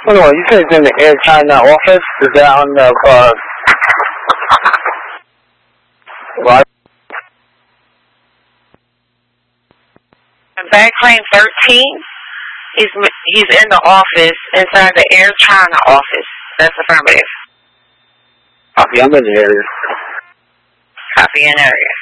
Hold on, you said it's in the Air China office? Is that on the, what? Back claim 13, he's in the office, inside the Air China office. That's affirmative. Copy, I'm in the area. Copy in area.